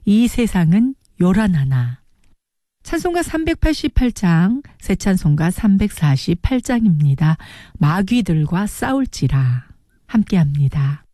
이 세상은 요란하나. 찬송가 388장, 새 찬송가 348장입니다. 마귀들과 싸울지라 함께합니다.